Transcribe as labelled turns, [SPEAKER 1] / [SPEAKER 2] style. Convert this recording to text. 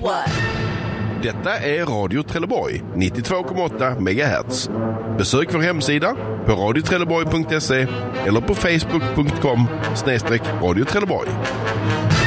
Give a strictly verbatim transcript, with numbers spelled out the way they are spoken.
[SPEAKER 1] Network.
[SPEAKER 2] Detta är Radio Trelleborg, nittiotvå komma åtta megahertz. Besök vår hemsida på radio trelleborg punkt se eller på facebook punkt com snedstreck radio Trelleborg.